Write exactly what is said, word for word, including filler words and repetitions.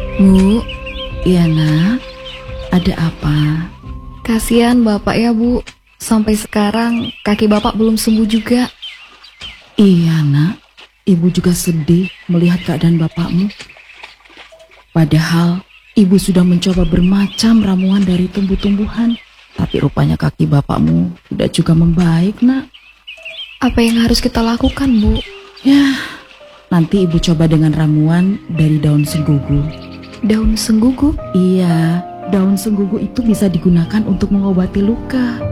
Bu, iya nak, ada apa? Kasihan bapak ya bu, sampai sekarang kaki bapak belum sembuh juga. Iya nak, ibu juga sedih melihat keadaan bapakmu. Padahal ibu sudah mencoba bermacam ramuan dari tumbuh-tumbuhan, tapi rupanya kaki bapakmu tidak juga membaik nak. Apa yang harus kita lakukan bu? Ya, nanti ibu coba dengan ramuan dari daun senggugu. Daun senggugu? Iya, daun senggugu itu bisa digunakan untuk mengobati luka.